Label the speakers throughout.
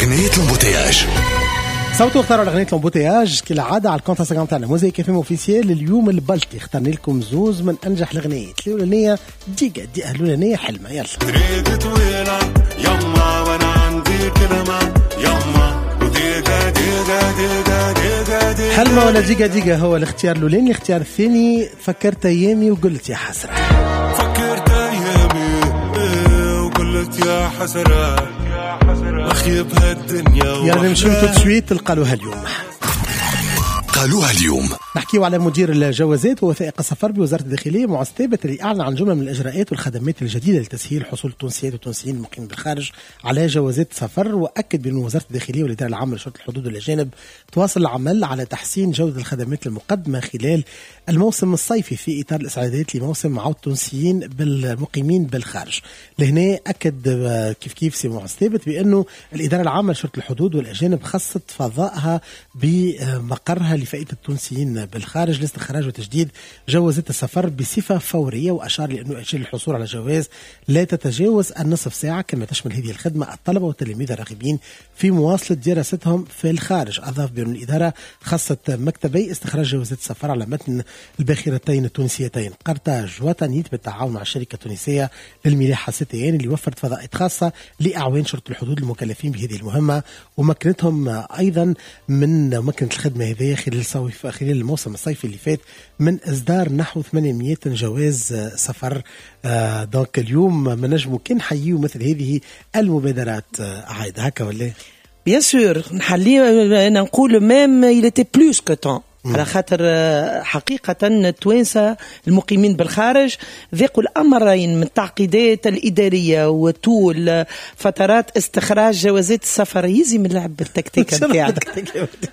Speaker 1: أغنية الامبوتياج.
Speaker 2: صوتوا اختاروا أغنية الامبوتياج كالعادة على الكونت انستغرام تاعنا موزيك اف ام اوفيسيال. اليوم البلطي اخترنا لكم زوز من أنجح الأغنيات. الأولانية ديقة دي الأولانية حلمة. يلا
Speaker 3: طريق طويلة يما وانا عندي كلمة يما وديقة ديقة ديقة ديقة ديقة.
Speaker 2: حلمة ولا ديقة ديقة هو الاختيار الأولاني. الاختيار الثاني فكرت أيامي وقلت يا حسرة.
Speaker 3: فكرت أيامي وقلت يا حسرة أخي بهالدنيا.
Speaker 2: يلا نمشيو تسويت تلقالوها اليوم.
Speaker 1: قالوها اليوم.
Speaker 2: نحكيو على مدير الجوازات ووثائق السفر بوزارة الداخلية معز ثابت اللي أعلن عن جملة من الإجراءات والخدمات الجديدة لتسهيل حصول التونسيات والتونسيين المقيمين بالخارج على جوازات السفر. وأكد بأن وزارة الداخلية والإدارة العامة لشرطة الحدود والأجانب تواصل العمل على تحسين جودة الخدمات المقدمة خلال الموسم الصيفي في إطار الإسعادات لموسم عودة التونسيين بالمقيمين بالخارج. لهنا أكد كيف سي معز ثابت بأنه الإدارة العامة لشرطة الحدود والأجانب خصت فضائها بمقرها لفائدة التونسيين بالخارج لاستخراج وتجديد جوازات السفر بصفة فورية. وأشار لأنه أجل الحصول على جواز لا تتجاوز النصف ساعة، كما تشمل هذه الخدمة الطلبة والتلاميذ الراغبين في مواصلة دراستهم في الخارج. أضاف بأن الإدارة خصت مكتبي استخراج جوازات السفر على متن الباخرتين التونسيتين قرطاج وتانيت بالتعاون مع الشركة التونسية للملاحة ستيان اللي وفرت فضاءات خاصة لأعوان شرطة الحدود المكلفين بهذه المهمة ومكنتهم أيضا من مكنة الخدمة هذه خلال الموسم الصيفي اللي فات من إصدار نحو 800 جواز سفر. دونك اليوم ما نجمو كي نحييو مثل هذه المبادرات عايد هكا ولا
Speaker 4: بيان سور نحلي نقول ميم il était plus que temps على خاطر حقيقة التوانسة المقيمين بالخارج ذاقوا الأمرين من التعقيدات الإدارية وطول فترات استخراج جوازات السفر. يزي من لعب بالتكتيكة بتاعك.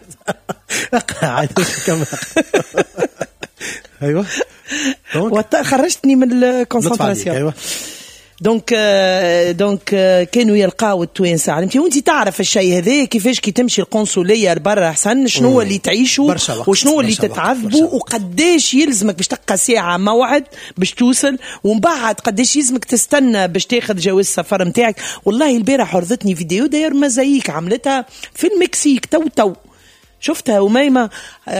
Speaker 2: أيوة
Speaker 4: خرجتني من الكونسنتراسيون.
Speaker 2: أيوة
Speaker 4: دونك كانوا يلقاو التوانسة علمتي وانتي تعرف الشيء هذا كيفاش كي تمشي القنصلية لبرا حسن شنو اللي تعيشوا وشنو اللي تتعذبوا وقداش يلزمك باش تبقى ساعة موعد باش توصل ومن بعد قداش يلزمك تستنى باش تاخذ جواز السفر متاعك. والله البارح عرضتني فيديو داير مزايك عملتها في المكسيك تو شفتها وميمة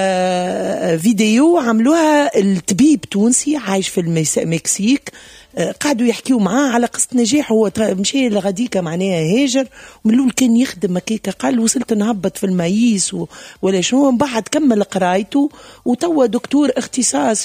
Speaker 4: فيديو عملوها الطبيب تونسي عايش في المكسيك قعدوا يحكيوا معاه على قصة نجاح. هو مشي لغديكا معناها هاجر ومن الأول كان يخدم مكيكا قال وصلت نهبط في المايس ولا شنو. من بعد كمل قرايته وتوا دكتور اختصاص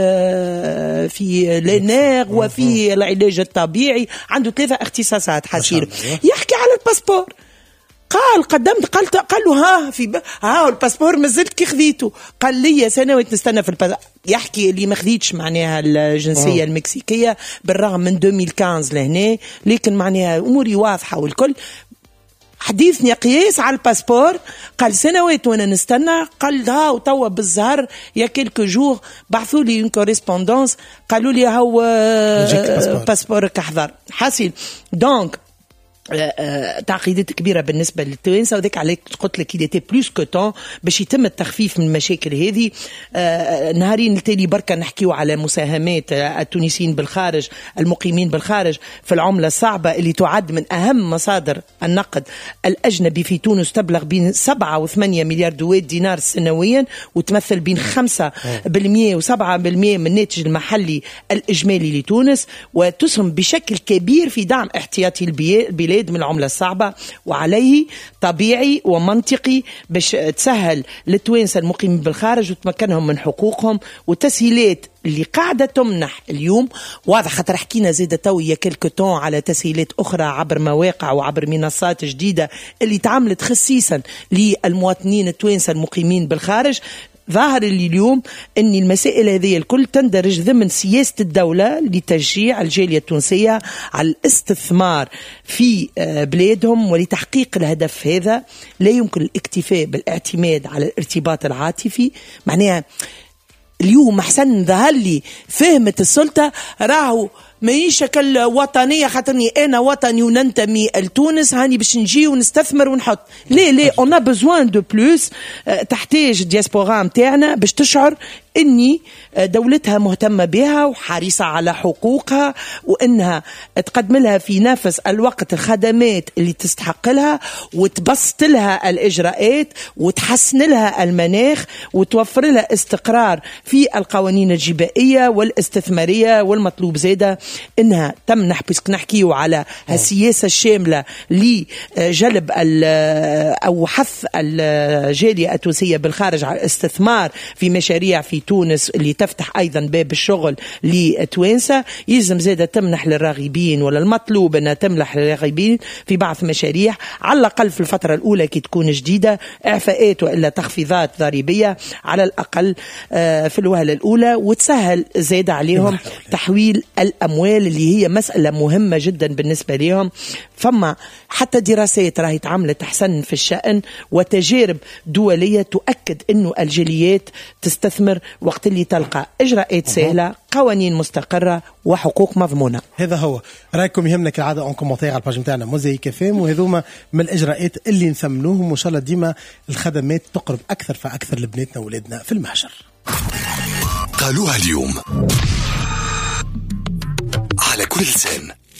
Speaker 4: في لينير وفي العلاج الطبيعي عنده 3 اختصاصات حسير. يحكي على الباسبور قال له ها الباسبور مازلت كي خذيته. قال لي سنوات نستنى في الباسبور. يحكي اللي ما خذيتش معناها الجنسية المكسيكية بالرغم من 2015 لهنا لكن معناها أموري واضحة والكل. حديثني قياس على الباسبور قال سنوات وانا نستنى. قال ها وتوا بالزهر يا كيلكو جور بعثوا لي كوريسبوندونس قالوا لي هاو باسبورك احضر حاسين. دونك تعقيدات كبيرة بالنسبة للتوانسة وذاك عليك قلت لك إذا بلوس كو طون باش يتم التخفيف من المشاكل هذه. نهارين التالي بركة نحكيو على مساهمات التونسيين بالخارج المقيمين بالخارج في العملة الصعبة اللي تعد من أهم مصادر النقد الأجنبي في تونس تبلغ بين 7 و8 مليار دينار سنويا وتمثل بين 5% و7% من الناتج المحلي الإجمالي لتونس وتسهم بشكل كبير في دعم احتياطي البلاد من العملة الصعبة. وعليه طبيعي ومنطقي باش تسهل للتوانسة المقيمين بالخارج وتمكنهم من حقوقهم والتسهيلات اللي قاعدة تمنح اليوم واضح. خاطر حكينا زيادة توي كلكو طون على تسهيلات أخرى عبر مواقع وعبر منصات جديدة اللي تعملت خصيصا للمواطنين التوانسة المقيمين بالخارج. ظاهر لي اليوم أن المسائل هذه الكل تندرج ضمن سياسة الدولة لتشجيع الجالية التونسية على الاستثمار في بلادهم ولتحقيق الهدف هذا. لا يمكن الاكتفاء بالاعتماد على الارتباط العاطفي. معناها اليوم أحسن ظهر لي فهمت السلطة راهو ماهيش شكل وطنيه خاطرني انا وطني وننتمي لتونس هاني باش نجي ونستثمر ونحط. ليه اون ا بوزوان دو بلوس. تحتاج الدياسبورا نتاعنا باش تشعر اني دولتها مهتمه بها وحريصه على حقوقها، وانها تقدم لها في نفس الوقت الخدمات اللي تستحق لها، وتبسط لها الاجراءات، وتحسن لها المناخ، وتوفر لها استقرار في القوانين الجبائيه والاستثماريه. والمطلوب زاده انها تمنح، بسك نحكيو على السياسه الشامله لجلب او حث الجاليه التونسيه بالخارج على الاستثمار في مشاريع في تونس اللي تفتح أيضا باب الشغل لتوانسة. يلزم زادة تمنح للراغبين، ولا المطلوب أنها تمنح للراغبين في بعض مشاريع على الأقل في الفترة الأولى كي تكون جديدة إعفاءات وإلا تخفيضات ضريبية على الأقل في الوهلة الأولى، وتسهل زادة عليهم تحويل الأموال اللي هي مسألة مهمة جدا بالنسبة لهم. فما حتى دراسات راهي تعملت أحسن في الشأن، وتجارب دولية تؤكد أنه الجاليات تستثمر وقت اللي تلقى إجراءات سهلة، قوانين مستقرة، وحقوق مضمونة.
Speaker 2: هذا هو رايكم يهمنا كالعادة اون كومنتير على الباج نتاعنا موزايك فام، وهذوما من الإجراءات اللي نثمنوهم، وإن شاء الله ديما الخدمات تقرب أكثر فأكثر لبناتنا وولادنا في المحشر.
Speaker 1: قالوها اليوم على كل لسان،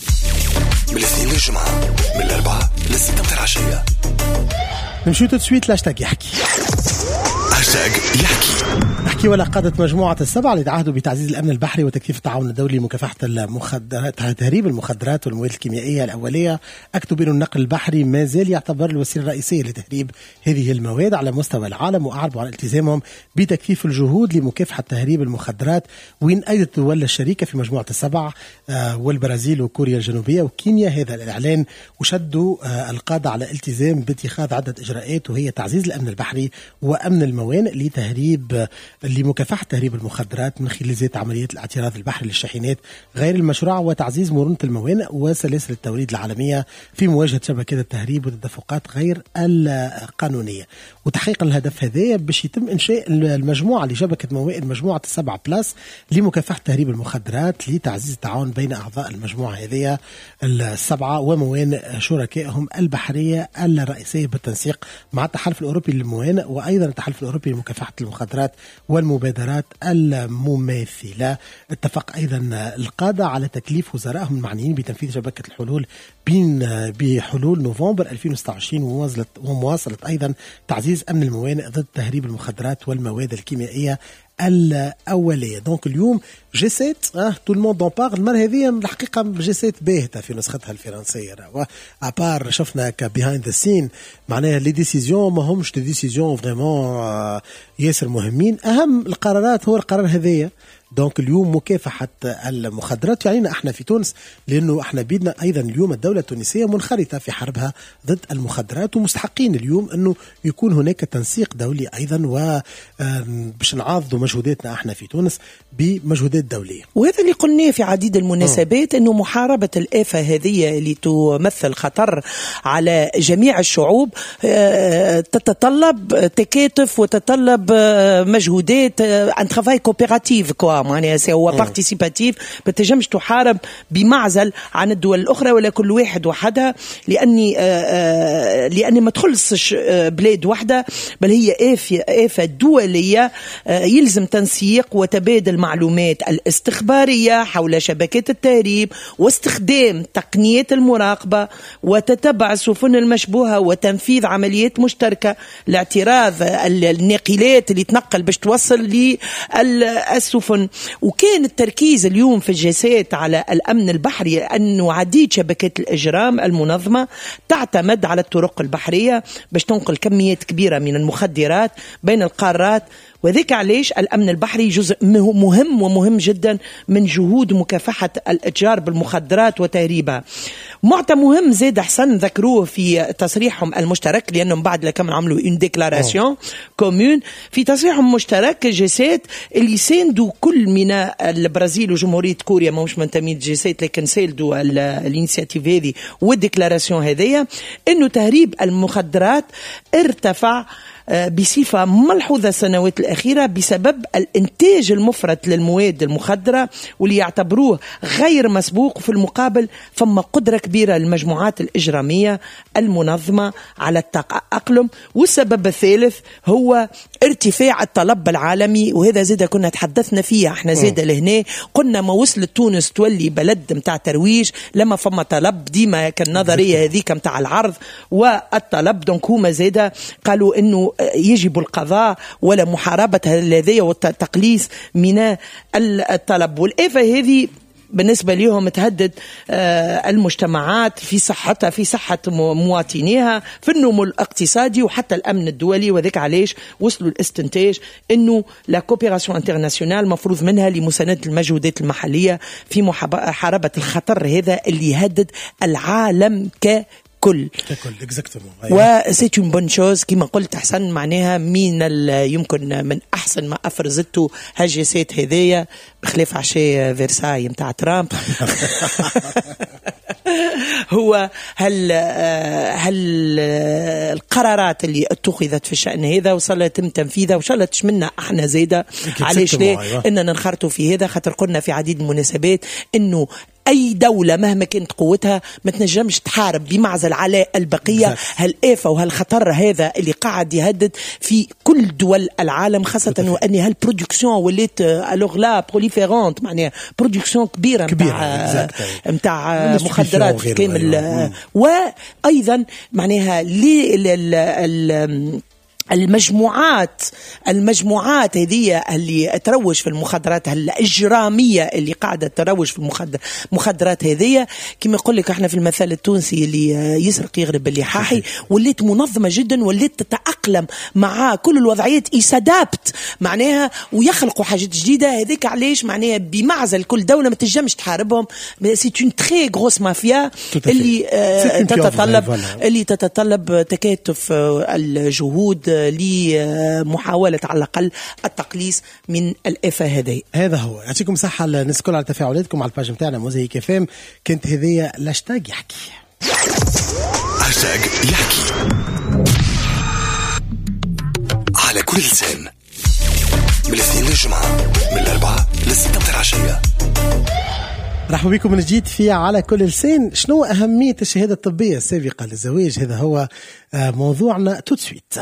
Speaker 1: من الاثنين للجمعة، من الأربعة للستة العشية.
Speaker 2: نمشيو تسويت لاشتاق يحكي.
Speaker 1: هاشتاج يحكي.
Speaker 2: نحكي ولا قادة مجموعة السبعة اللي تعهدوا بتعزيز الأمن البحري وتكثيف التعاون الدولي لمكافحة المخدرات، تهريب المخدرات والمواد الكيميائية الأولية. أكدوا بأن النقل البحري ما زال يعتبر الوسيلة الرئيسية لتهريب هذه المواد على مستوى العالم، وأعربوا عن التزامهم بتكثيف الجهود لمكافحة تهريب المخدرات. وين أيدت الدول الشريكة في مجموعة السبعة والبرازيل وكوريا الجنوبية وكينيا هذا الإعلان، وشدوا القادة على التزام باتخاذ عدة إجراءات، وهي تعزيز الأمن البحري وأمن الموانئ لمكافحة تهريب المخدرات من خلال زيادة عمليات الاعتراض البحري للشاحنات غير المشروعة، وتعزيز مرونة الموانئ وسلاسل التوريد العالمية في مواجهة شبكات التهريب والتدفقات غير القانونية. وتحقيقا الهدف هذا باش يتم إنشاء المجموعة لشبكة موائد مجموعة السبعة بلاس لمكافحة تهريب المخدرات، لتعزيز التعاون بين أعضاء المجموعة هذه السبعة وموانئ شركائهم البحرية الرئيسية بالتنسيق مع التحالف الأوروبي للموانئ، وأيضا التحالف الأوروبي لمكافحة المخدرات والمبادرات المماثلة. اتفق أيضا القادة على تكليف وزرائهم المعنيين بتنفيذ شبكة الحلول بحلول نوفمبر 2026، ومواصلة أيضا تعزيز أمن الموانئ ضد تهريب المخدرات والمواد الكيميائية الأولية. دونك اليوم جي سيت تو الموند دون بارل. المرة هذه الحقيقة جي سيت باهتة في نسختها الفرنسية، وأبار شفنا كبيهايند ذا سين معناها لي ديسيزيون ما همش دي ديسيزيون فريمون ياسر مهمين. أهم القرارات هو القرار هذايا. دونك اليوم مكافحة المخدرات يعنينا احنا في تونس، لأنه احنا بيدنا أيضا اليوم الدولة التونسية منخرطة في حربها ضد المخدرات، ومستحقين اليوم أنه يكون هناك تنسيق دولي أيضا، وباش نعاضدوا مجهوداتنا احنا في تونس بمجهودات دولية.
Speaker 4: وهذا اللي قلناه في عديد المناسبات، أنه محاربة الآفة هذه اللي تمثل خطر على جميع الشعوب تتطلب تكاتف وتتطلب مجهودات ان ترافاي كوبيراتيف معناها هو بارتيسيباتيف. ما تنجمش تحارب بمعزل عن الدول الأخرى ولا كل واحد وحدها، لأني ما تخلصش بلاد واحدة، بل هي آفة دولية. يلزم تنسيق وتبادل معلومات الاستخبارية حول شبكات التهريب، واستخدام تقنيات المراقبة وتتبع السفن المشبوهة، وتنفيذ عمليات مشتركة لاعتراض الناقلات اللي تنقل باش توصل للسفن. وكان التركيز اليوم في الجلسات على الأمن البحري، أنه عديد شبكات الإجرام المنظمة تعتمد على الطرق البحرية باش تنقل كميات كبيرة من المخدرات بين القارات. وذلك علاش الأمن البحري جزء مهم ومهم جدا من جهود مكافحة الإتجار بالمخدرات وتهريبها. معطى مهم زاد حسن ذكروه في تصريحهم المشترك، لأنهم بعد لكم عملوا une déclaration commune في تصريحهم المشترك جيسات اللي ساندوا كل من البرازيل وجمهورية كوريا، ما مش منتمين جيسات لكن ساندوا الانيشيتيف هذه والديكلاراسيون هذه، إنه تهريب المخدرات ارتفع بصفة ملحوظة السنوات الأخيرة بسبب الإنتاج المفرط للمواد المخدرة واللي يعتبروه غير مسبوق. في المقابل فما قدرة كبيرة للمجموعات الإجرامية المنظمة على التأقلم. والسبب الثالث هو ارتفاع الطلب العالمي، وهذا زيدا كنا تحدثنا فيه احنا زيدا لهنا، قلنا ما وصلت تونس تولي بلد متاع ترويج لما فما طلب. ديما كان نظرية هذيك متاع العرض والطلب. دونك هما زيدا قالوا انه يجب القضاء ولا محاربة هذه والتقليص من الطلب. والإفة هذه بالنسبة لهم تهدد المجتمعات في صحتها، في صحة مواطنيها، في النمو الاقتصادي وحتى الأمن الدولي. وذلك علاش وصلوا الاستنتاج أنه لا كوبيراسيون انترناسيونال مفروض منها لمساندة المجهودات المحلية في محاربة الخطر هذا اللي يهدد العالم كل وسيت اون بون شوز كما قلت احسن. معناها يمكن من احسن ما افرزته هالجلسات هذيا بخلاف عشاء فيرساي متاع ترامب. هو هل القرارات اللي اتخذت في الشأن هذا وصل يتم تنفيذها وإن شاء الله تشملنا احنا زيدا. علاش ليه اننا نخرطوا في هذا؟ خاطر قلنا في عديد المناسبات انه أي دولة مهما كانت قوتها ما تنجمش تحارب بمعزل على البقية هالآفة وهالخطر هذا اللي قاعد يهدد في كل دول العالم، خاصة وأن هالبرودكسيون وليت ألوغلا بروليفيرونت، معناها برودكسيون كبيرة متاع مخدرات كامل. وأيضا معناها المجموعات هذه اللي تروج في المخدرات الإجرامية اللي قاعدة تروج في المخدرات هذه، كما يقول لك احنا في المثل التونسي اللي يسرق يغرب اللي حاحي، وليت منظمة جدا، وليت تتأقلم مع كل الوضعيات، يسادابت معناها ويخلقوا حاجات جديدة. هذيك علاش معناها بمعزل كل دولة ما تنجمش تحاربهم. سي اون تري غروس مافيا اللي تتطلب تكاتف الجهود لمحاولة على الأقل التقليص من الإفة هذه.
Speaker 2: هذا هو. يعطيكم صحة الناس كل على تفاعلاتكم على الباج متاعنا موزايك اف ام. كانت هذه الهاشتاج يحكي
Speaker 1: على كل لسان من الاثنين للجمعة من الأربعة للستة متاع العشية.
Speaker 2: مرحبا بكم من جديد في على كل لسان. شنو أهمية الشهادة الطبية السابقة للزواج؟ هذا هو موضوعنا توتسويت.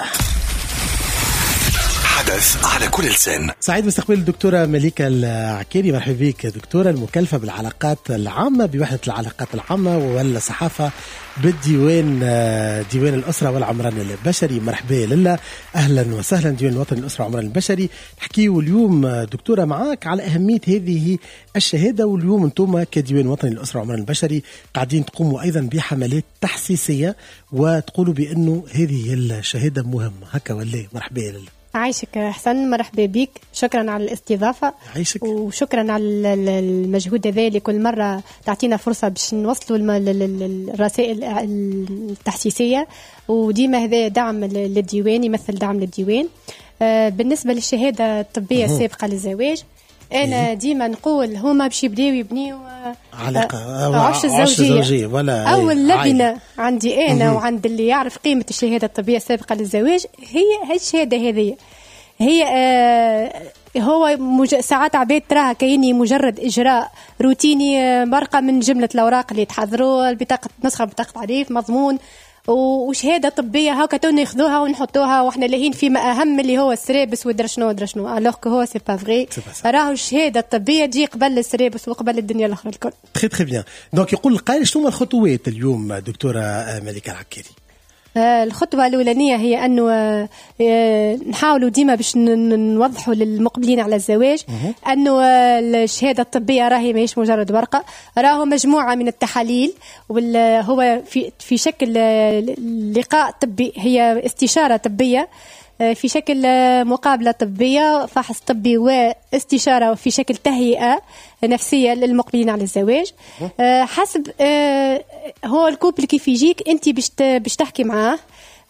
Speaker 1: حدث على كل لسان.
Speaker 2: سعيد باستقبال الدكتورة مليكة العكيري. مرحبا بك دكتورة، المكلفة بالعلاقات العامة بوحدة العلاقات العامة والصحافة بالديوان ديوان الأسرة والعمران البشري. مرحبا لله، أهلا وسهلا. ديوان الوطني الأسرة والعمران البشري. نحكيه اليوم دكتورة معاك على أهمية هذه الشهادة، واليوم أنتم كديوان وطني للأسرة والعمران البشري قاعدين تقوموا أيضا بحملات تحسيسية وتقولوا بأنه هذه الشهادة مهمة، هكا ولا؟ مرحبا لله.
Speaker 5: عايشك حسن، مرحبا بك، شكرا على الاستضافة.
Speaker 2: عايشك.
Speaker 5: وشكرا على المجهود هذا اللي كل مرة تعطينا فرصة باش نوصلوا الرسائل التحسيسية، وديما هذا دعم للديوان، يمثل دعم للديوان. بالنسبة للشهادة الطبية السابقة للزواج، أنا ديما نقول هما باش يبداو يبنيو عش الزوجية ولا أول لبنة عندي أنا وعند اللي يعرف قيمة الشهادة الطبية السابقة للزواج هي الشهادة هذه. هي هو ساعات عباد تراها كأني مجرد إجراء روتيني، مرقة من جملة الأوراق اللي تحضروا، البطاقة نسخة بطاقة تعريف مضمون وشهاده طبيه هاكا تونا ياخذوها ونحطوها واحنا لاهين فيما اهم اللي هو السرابس ودرا شنو الوغ كو هو سي با فري. راهو الشهاده الطبيه تجي قبل السرابس وقبل الدنيا الاخرى الكل.
Speaker 2: تري بيان. دونك يقول القائل شنو الخطوات اليوم دكتوره مليكة العكيري؟
Speaker 5: الخطوة الأولانية هي أنه نحاولوا ديما باش نوضحوا للمقبلين على الزواج أنه الشهادة الطبية راهي ماهيش مجرد ورقة، راهو مجموعة من التحاليل، هو في شكل لقاء طبي، هي استشارة طبية في شكل مقابلة طبية، فحص طبي واستشارة في شكل تهيئة نفسية للمقبلين على الزواج. حسب هو الكوبل كيف يجيك انت باش تحكي معاه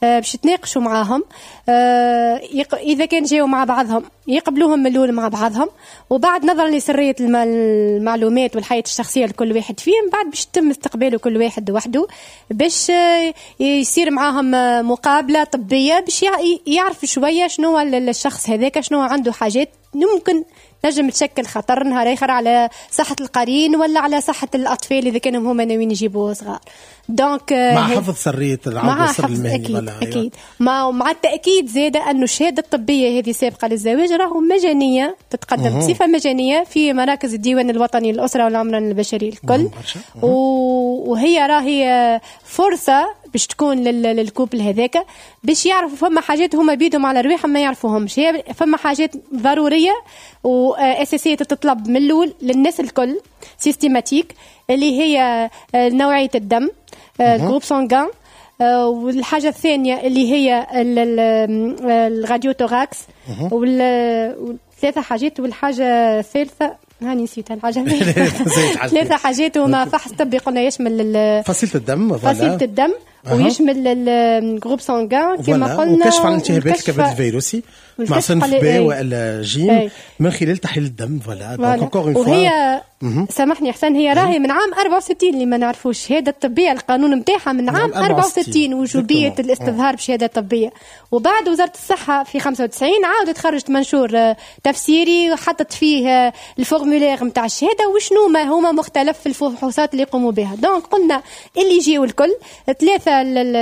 Speaker 5: باش يتناقشوا معاهم. اذا كان جاوا مع بعضهم يقبلوهم من الاول مع بعضهم، وبعد نظرا لسريه المعلومات والحياه الشخصيه لكل واحد فيهم بعد باش يتم استقباله كل واحد وحده، باش يصير معاهم مقابله طبيه باش يعرف شويه شنو الشخص هذاك، شنو عنده حاجات ممكن نجم تشكل خطر نهار اخر على صحه القرين ولا على صحه الاطفال اذا كانوا هما ناويين يجيبوا صغار. دونك
Speaker 2: مع حفظ سريه العقد السر المهني.
Speaker 5: اكيد مع التاكيد زاده انه الشهاده الطبيه هذه سابقه للزواج راهو مجانيه، تتقدم بصفه مجانيه في مراكز الديوان الوطني للاسره والعمران البشري الكل. وهي راهي فرصه باش تكون للكوبل هذاك باش يعرفوا فما حاجات هما بيدهم على رواحهم ما يعرفوهمش. فما حاجات ضروريه واساسيه تتطلب من الاول للناس الكل سيستيماتيك، اللي هي نوعيه الدم الجروب سانغان، والحاجه الثانيه اللي هي الراديو توراكس، والثلاثه حاجات. والحاجه الثالثه هاني نسيتها الحاجه ثلاثه حاجات هما فحص طبي قلنا يشمل
Speaker 2: فصيله الدم
Speaker 5: ويشمل الجروب سانغان كما قلنا،
Speaker 2: وكشف عن الالتهابات الكبد الفيروسي مع صنف ب ولا جيم من خلال تحليل الدم.
Speaker 5: وهي سامحني حسن هي راهي من عام 64 اللي ما نعرفوش الشهاده الطبيه القانون نتاعها من عام 64 وجوبيه الاستظهار بشهاده طبيه. وبعد وزاره الصحه في 95 عاودت خرجت منشور تفسيري وحطت فيه الفورمولير نتاع الشهاده وشنو ما هما مختلف الفحوصات اللي يقوموا بها. دونك قلنا اللي يجيو الكل ثلاثه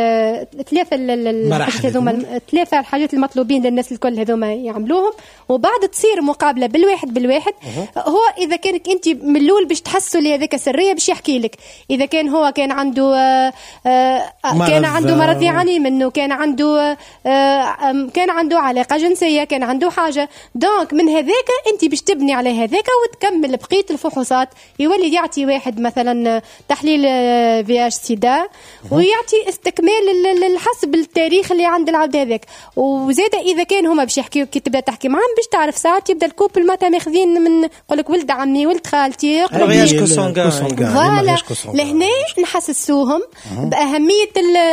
Speaker 5: الحاجات المطلوبين للناس الكل هذوما يعملوهم، وبعد تصير مقابله بالواحد. هو اذا كانك انت من الاول باش تحسوا لي هذاك سريه باش يحكي لك اذا كان هو كان عنده مرض يعاني منه، كان عنده علاقه جنسيه، كان عنده حاجه. دونك من هذاك انت باش تبني على هذاك وتكمل بقيه الفحوصات. يولي يعطي واحد مثلا تحليل VIH سيدا ويعطي استكمال حسب التاريخ اللي عند العبد هذاك. وزاده اذا كان هما باش يحكيوا كي تبدا تحكي معهم باش تعرف ساعات يبدا الكوبل ماتا ماخذين من يقولك ولد عمي ولد خالتي فوالا لهنا نحسسوهم باهميه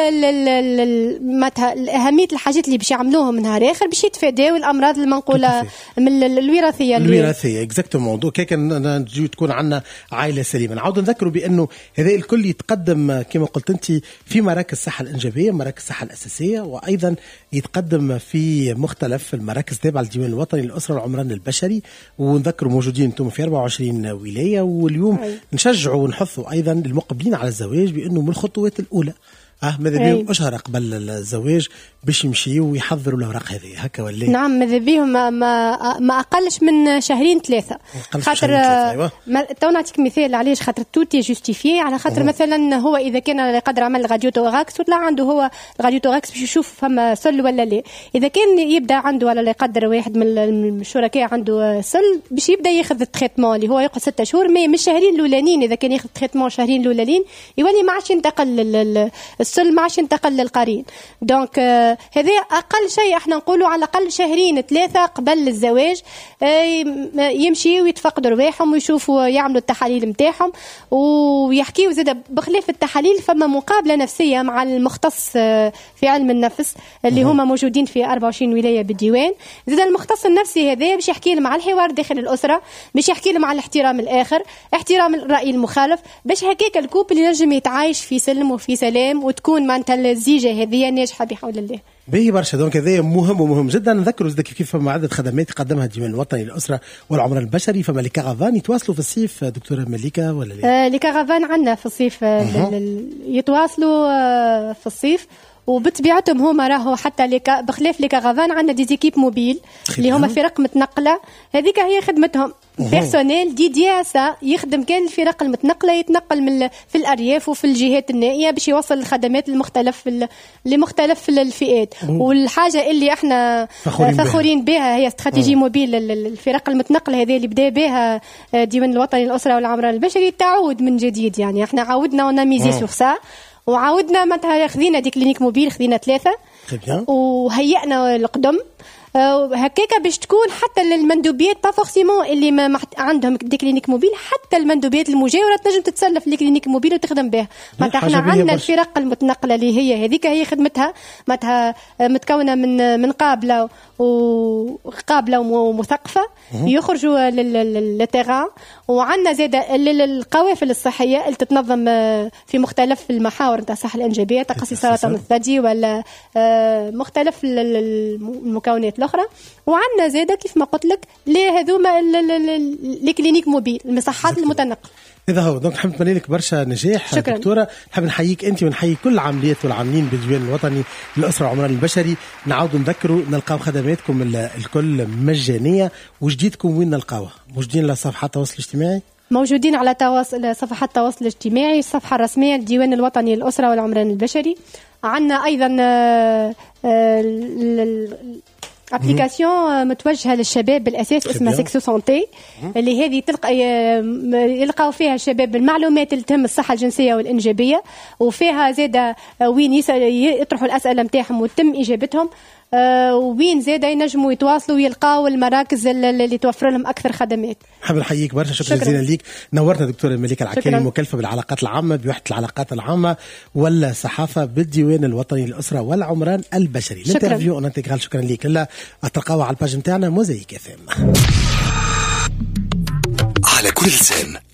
Speaker 5: اهميه الحاجات اللي باش يعملوهم نهار اخر باش يتفاداو الامراض المنقوله من الوراثيه اكزاكتومون.
Speaker 2: دوكا كان تكون عندنا عائله سليمه. نعاود نذكروا بانه هذا الكل يتقدم كما قلت انت في مراكز الصحه الانجابيه، مراكز الصحه الاساسيه، وايضا يتقدم في مختلف المراكز تابعه للديوان الوطني للاسره والعمران البشري. ونذكروا موجودين انتم في 24 ولايه. واليوم نشجعوا ونحثوا ايضا المقبلين على الزواج بانه من الخطوات الاولى ماذا بيهم أشهر قبل الزواج باش يمشيوا ويحضروا الأوراق هذه هكا ولا؟
Speaker 5: نعم ماذا بيهم ما أقلش من شهرين ثلاثة. خاطر تو نعطيك مثال علاش خاطر توتي جوستيفي على خاطر مثلا هو إذا كان قدر عمل الراديو توراكس وطلع عنده هو الراديو توراكس باش يشوف فما سل ولا لا. إذا كان يبدأ عنده ولا يقدر واحد من الشركاء عنده سل باش يبدأ ياخذ التريتمون اللي هو يقعد 6 شهور. مش الشهرين الأولانيين إذا كان ياخذ التريتمون شهرين الأولانيين يولي ما عادش ينتقل السل ما عادش ينتقل للقرين. دونك هذا أقل شيء احنا نقولوا على الأقل شهرين 3 قبل الزواج يمشي ويتفقدوا رواحهم ويشوفوا يعملوا التحاليل متاعهم ويحكيوا زاد بخلاف التحاليل فما مقابلة نفسية مع المختص في علم النفس اللي هما موجودين في 24 ولاية بالديوان. زاد المختص النفسي هذا باش يحكي لهم على الحوار داخل الأسرة، باش يحكي لهم على الاحترام الآخر، احترام الرأي المخالف، باش هكاك الكوبل ينجم يتعايش في سلم وفي سلام وتكون معناتها الزيجة هذه ناجحة بحول الله.
Speaker 2: باهي برشا. دونك هذا مهم ومهم جدا. نذكروا زاد كيف فما عدة خدمات يقدمها الديوان الوطني للأسرة والعمران البشري. فما لي كارافان يتواصلوا في الصيف دكتورة مليكة ولا لا؟
Speaker 5: لي كارافان عندنا في الصيف يتواصلوا في الصيف وبطبيعتهم هما راهو حتى بخلاف لي كارافان عندنا دي زيكيب موبيل اللي هما فرق متنقله. هذيك هي خدمتهم بيرسونيل دياسا يخدم كان الفرق المتنقله يتنقل في الارياف وفي الجهات النائيه باش يوصل الخدمات لمختلف الفئات. والحاجه اللي احنا فخورين بها هي استراتيجي موبيل الفرق المتنقله هذه اللي بدا بها الديوان الوطني للاسره والعمران البشري تعود من جديد. يعني احنا عاودنا ونميزي سور سا وعاودنا معناتها خذينا دي كلينيك موبيل خذينا 3 وهيئنا القدم هكاكا باش تكون حتى للمندوبيات با فورسيمون اللي ما عندهم دي كلينيك موبيل، حتى المندوبيات المجاوره تنجم تتسلف لي كلينيك موبيل وتخدم بها. معناتها احنا عندنا الفرق المتنقله اللي هذيك هي خدمتها، معناتها متكونه من قابله ومثقفه يخرجوا للتيران، وعندنا زاد القوافل الصحيه اللي تتنظم في مختلف المحاور نتاع الصحه الانجابيه، تقصي سرطان الثدي ولا مختلف المكونات الاخرى. وعندنا زاد كيف ما قلت لك هذوما لي كلينيك موبيل المصحات المتنقله.
Speaker 2: هذا هو. دونك نحب نتمنى لك برشا نجاح دكتوره. نحب نحييك انت ونحيي كل العاملات والعاملين بالديوان الوطني للاسره والعمران البشري. نعاودوا نذكروا نلقاو خدماتكم الكل مجانيه. وجديدكم وين نلقاوها؟ موجودين على صفحات التواصل الاجتماعي؟
Speaker 5: موجودين على صفحات التواصل الاجتماعي، الصفحه الرسميه للديوان الوطني للاسره والعمران البشري. عندنا ايضا ابليكاسيون متوجهه للشباب بالاساس اسمها سيكسو سونتي، اللي هذه يلقاو فيها الشباب المعلومات اللي تهم الصحه الجنسيه والانجابيه، وفيها زاده وين يطرحوا الاسئله نتاعهم وتم اجابتهم، وين زاده ينجموا يتواصلوا ويلقاو المراكز اللي توفر لهم اكثر خدمات.
Speaker 2: حاب نحييك برشا، شكرا جزيلا ليك. نورتنا دكتوره مليكه العكاري، المكلفه بالعلاقات العامه بوحده العلاقات العامه والصحافه بالديوان الوطني للاسره والعمران البشري. الانترفيو اون انتغرال. شكرا ليك. لا تلقاوها على الباج نتاعنا موزايك FM.
Speaker 1: على كل لسان.